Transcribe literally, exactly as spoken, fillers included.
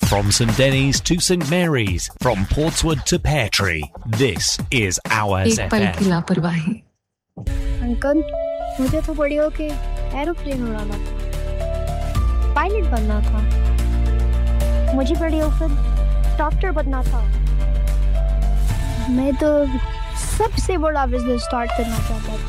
From St Denny's to St Mary's, from Portswood to Peartree, this is Ours एक पल F M. की लापरवाही। Uncle, मुझे तो बड़ी होके एरोप्लेन उड़ाना था, पायलट बनना था। मुझे बड़ी होकर डॉक्टर बनना था। मैं तो सबसे बड़ा बिजनेस स्टार्ट करना चाहता था।